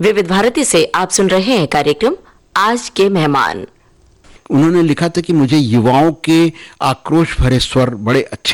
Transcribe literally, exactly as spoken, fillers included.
विविध भारती से आप सुन रहे हैं कार्यक्रम आज के मेहमान। उन्होंने लिखा था कि मुझे युवाओं के आक्रोश भरे स्वर बड़े अच्छे